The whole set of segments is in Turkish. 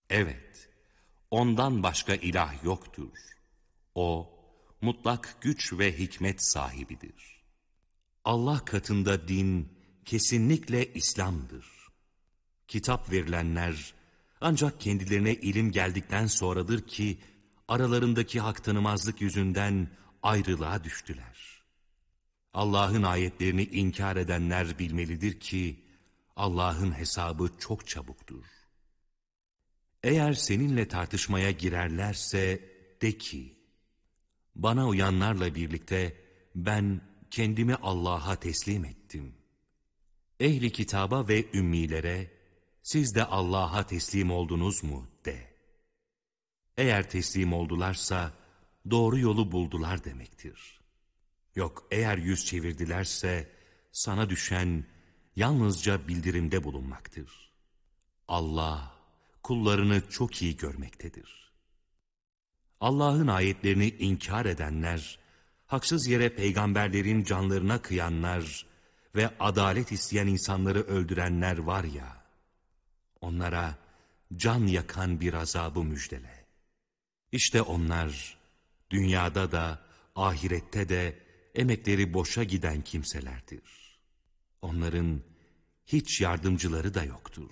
Evet, ondan başka ilah yoktur. O, mutlak güç ve hikmet sahibidir. Allah katında din kesinlikle İslam'dır. Kitap verilenler ancak kendilerine ilim geldikten sonradır ki aralarındaki hak tanımazlık yüzünden ayrılığa düştüler. Allah'ın ayetlerini inkar edenler bilmelidir ki Allah'ın hesabı çok çabuktur. Eğer seninle tartışmaya girerlerse de ki, bana uyanlarla birlikte ben kendimi Allah'a teslim ettim. Ehli kitaba ve ümmilere, siz de Allah'a teslim oldunuz mu de. Eğer teslim oldularsa doğru yolu buldular demektir. Yok eğer yüz çevirdilerse sana düşen yalnızca bildirimde bulunmaktır. Allah kullarını çok iyi görmektedir. Allah'ın ayetlerini inkar edenler, haksız yere peygamberlerin canlarına kıyanlar ve adalet isteyen insanları öldürenler var ya, onlara can yakan bir azabı müjdele. İşte onlar dünyada da ahirette de emekleri boşa giden kimselerdir. Onların hiç yardımcıları da yoktur.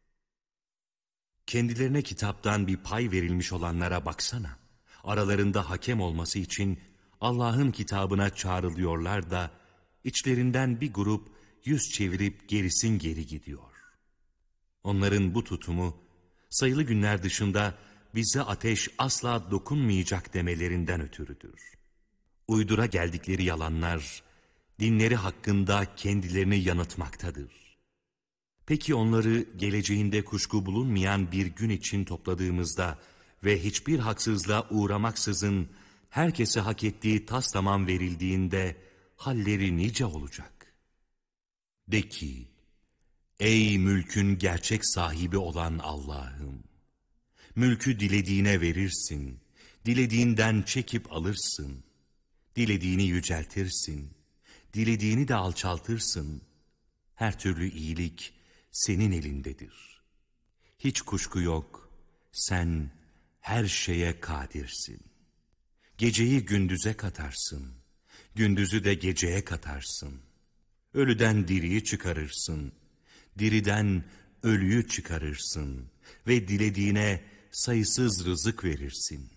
Kendilerine kitaptan bir pay verilmiş olanlara baksana. Aralarında hakem olması için Allah'ın kitabına çağrılıyorlar da içlerinden bir grup yüz çevirip gerisin geri gidiyor. Onların bu tutumu sayılı günler dışında bize ateş asla dokunmayacak demelerinden ötürüdür. Uydura geldikleri yalanlar dinleri hakkında kendilerini yanıltmaktadır. Peki onları geleceğinde kuşku bulunmayan bir gün için topladığımızda ve hiçbir haksızlığa uğramaksızın herkese hak ettiği taslamam verildiğinde halleri nice olacak? De ki, ey mülkün gerçek sahibi olan Allah'ım! Mülkü dilediğine verirsin, dilediğinden çekip alırsın, dilediğini yüceltirsin, dilediğini de alçaltırsın. Her türlü iyilik senin elindedir. Hiç kuşku yok, sen her şeye kadirsin. Geceyi gündüze katarsın, gündüzü de geceye katarsın. Ölüden diriyi çıkarırsın, diriden ölüyü çıkarırsın ve dilediğine sayısız rızık verirsin.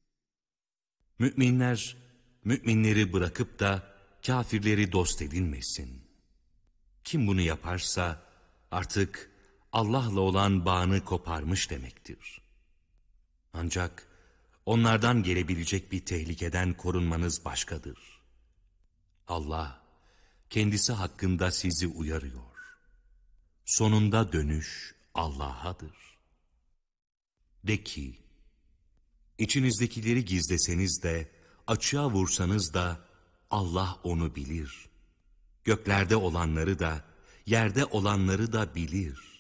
Müminler, müminleri bırakıp da kafirleri dost edinmesin. Kim bunu yaparsa artık Allah'la olan bağını koparmış demektir. Ancak onlardan gelebilecek bir tehlikeden korunmanız başkadır. Allah kendisi hakkında sizi uyarıyor. Sonunda dönüş Allah'adır. De ki, içinizdekileri gizleseniz de, açığa vursanız da Allah onu bilir. Göklerde olanları da, yerde olanları da bilir.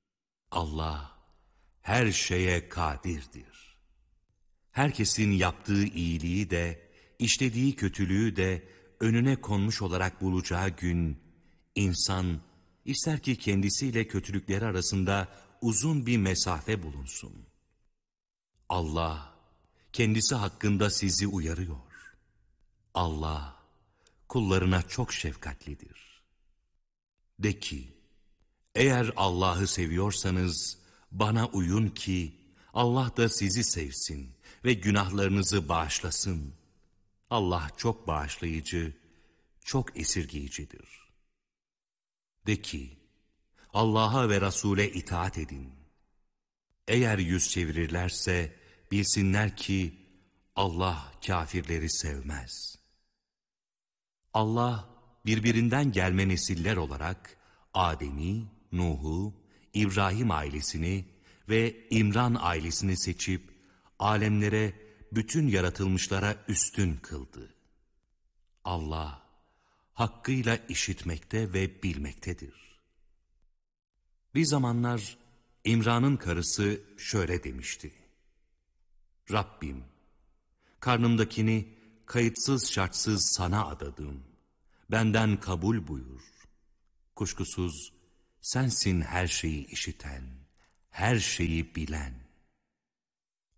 Allah her şeye kadirdir. Herkesin yaptığı iyiliği de, işlediği kötülüğü de önüne konmuş olarak bulacağı gün, insan ister ki kendisiyle kötülükleri arasında uzun bir mesafe bulunsun. Allah kendisi hakkında sizi uyarıyor. Allah kullarına çok şefkatlidir. De ki, eğer Allah'ı seviyorsanız bana uyun ki Allah da sizi sevsin ve günahlarınızı bağışlasın. Allah çok bağışlayıcı, çok esirgeyicidir. De ki, Allah'a ve Resul'e itaat edin. Eğer yüz çevirirlerse bilsinler ki Allah kafirleri sevmez. Allah birbirinden gelme nesiller olarak Adem'i, Nuh'u, İbrahim ailesini ve İmran ailesini seçip alemlere, bütün yaratılmışlara üstün kıldı. Allah hakkıyla işitmekte ve bilmektedir. Bir zamanlar İmran'ın karısı şöyle demişti: Rabbim, karnımdakini kayıtsız şartsız sana adadım. Benden kabul buyur. Kuşkusuz sensin her şeyi işiten, her şeyi bilen.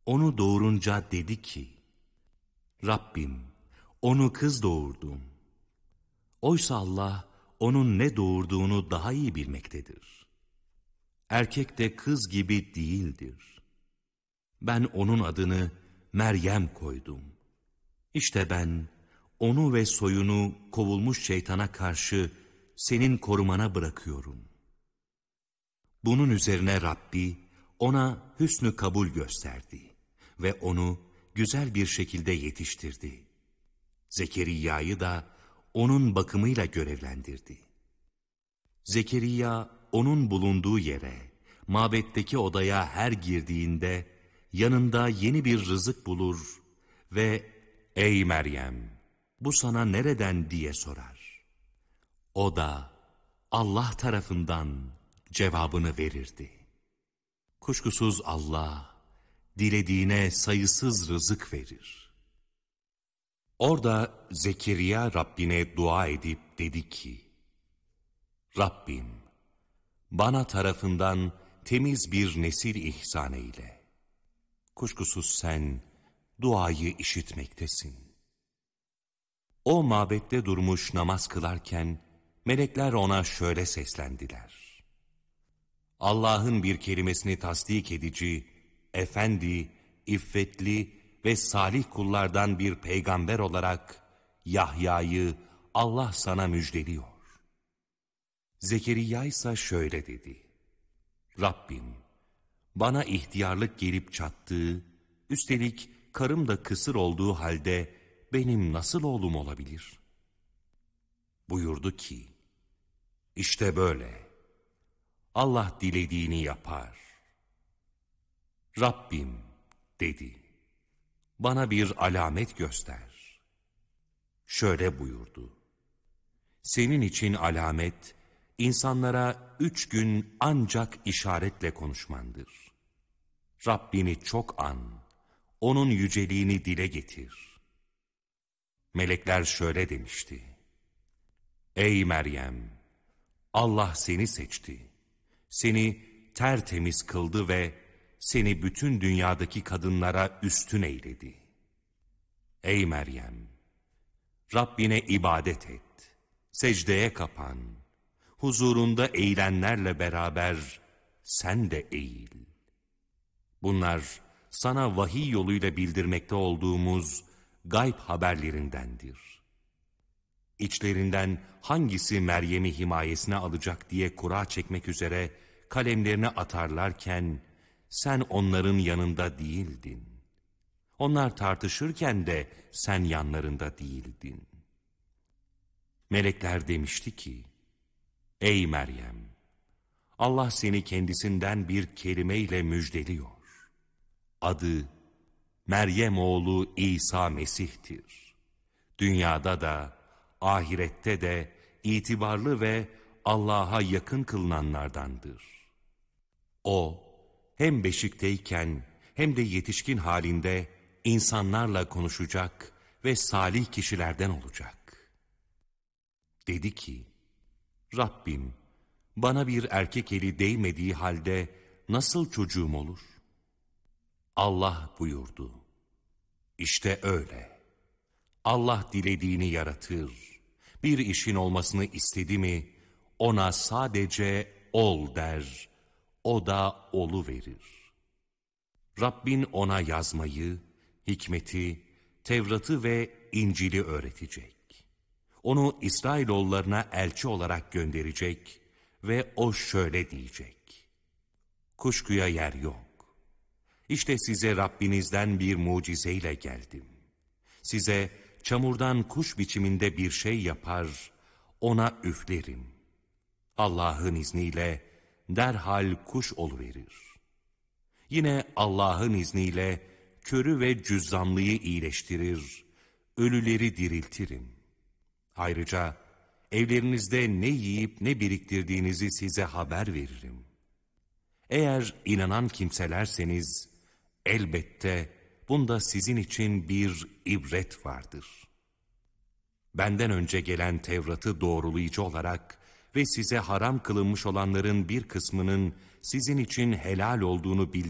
Onu doğurunca dedi ki, Rabbim, onu kız doğurdum. Oysa Allah, onun ne doğurduğunu daha iyi bilmektedir. Erkek de kız gibi değildir. Ben onun adını Meryem koydum. İşte ben, onu ve soyunu kovulmuş şeytana karşı senin korumana bırakıyorum. Bunun üzerine Rabbi, ona hüsnü kabul gösterdi ve onu güzel bir şekilde yetiştirdi. Zekeriya'yı da onun bakımıyla görevlendirdi. Zekeriya onun bulunduğu yere, mabetteki odaya her girdiğinde yanında yeni bir rızık bulur ve "Ey Meryem, bu sana nereden?" diye sorar. O da Allah tarafından cevabını verirdi. Kuşkusuz Allah dilediğine sayısız rızık verir. Orada Zekeriya Rabbine dua edip dedi ki, Rabbim, bana tarafından temiz bir nesil ihsan eyle. Kuşkusuz sen duayı işitmektesin. O mabette durmuş namaz kılarken melekler ona şöyle seslendiler. Allah'ın bir kelimesini tasdik edici, efendi, iffetli ve salih kullardan bir peygamber olarak Yahya'yı Allah sana müjdeliyor. Zekeriya ise şöyle dedi. Rabbim, bana ihtiyarlık gelip çattığı, üstelik karım da kısır olduğu halde benim nasıl oğlum olabilir? Buyurdu ki, işte böyle, Allah dilediğini yapar. Rabbim dedi, bana bir alamet göster. Şöyle buyurdu, senin için alamet, İnsanlara 3 gün ancak işaretle konuşmandır. Rabbini çok an, onun yüceliğini dile getir. Melekler şöyle demişti. Ey Meryem, Allah seni seçti. Seni tertemiz kıldı ve seni bütün dünyadaki kadınlara üstün eyledi. Ey Meryem, Rabbine ibadet et, secdeye kapan. Huzurunda eğilenlerle beraber sen de eğil. Bunlar sana vahiy yoluyla bildirmekte olduğumuz gayb haberlerindendir. İçlerinden hangisi Meryem'i himayesine alacak diye kura çekmek üzere kalemlerini atarlarken sen onların yanında değildin. Onlar tartışırken de sen yanlarında değildin. Melekler demişti ki, Ey Meryem! Allah seni kendisinden bir kelimeyle müjdeliyor. Adı Meryem oğlu İsa Mesih'tir. Dünyada da, ahirette de itibarlı ve Allah'a yakın kılınanlardandır. O, hem beşikteyken hem de yetişkin halinde insanlarla konuşacak ve salih kişilerden olacak. Dedi ki, Rabbim, bana bir erkek eli değmediği halde nasıl çocuğum olur? Allah buyurdu. İşte öyle. Allah dilediğini yaratır. Bir işin olmasını istedi mi, ona sadece ol der, o da oluverir. Rabbin ona yazmayı, hikmeti, Tevrat'ı ve İncil'i öğretecek. Onu İsrailoğullarına elçi olarak gönderecek ve o şöyle diyecek. Kuşkuya yer yok. İşte size Rabbinizden bir mucizeyle geldim. Size çamurdan kuş biçiminde bir şey yapar, ona üflerim. Allah'ın izniyle derhal kuş oluverir. Yine Allah'ın izniyle körü ve cüzzamlıyı iyileştirir, ölüleri diriltirim. Ayrıca evlerinizde ne yiyip ne biriktirdiğinizi size haber veririm. Eğer inanan kimselerseniz, elbette bunda sizin için bir ibret vardır. Benden önce gelen Tevrat'ı doğrulayıcı olarak ve size haram kılınmış olanların bir kısmının sizin için helal olduğunu bildiğiniz